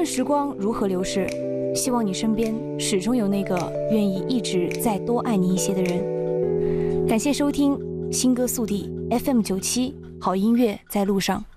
论时光如何流逝，希望你身边始终有那个愿意一直再多爱你一些的人。感谢收听新歌速递 FM97，好音乐在路上。